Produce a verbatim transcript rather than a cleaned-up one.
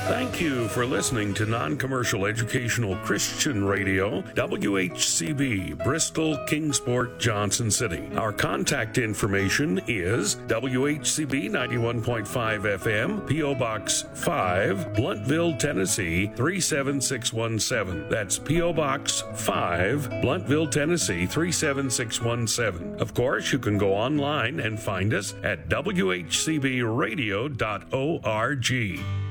Thank you for listening to Non-Commercial Educational Christian Radio, W H C B, Bristol, Kingsport, Johnson City. Our contact information is W H C B ninety-one point five F M, P O. Box five, Bluntville, Tennessee three seven six one seven. That's P O. Box five, Bluntville, Tennessee three seven six one seven. Of course, you can go online and find us at w h c b radio dot org.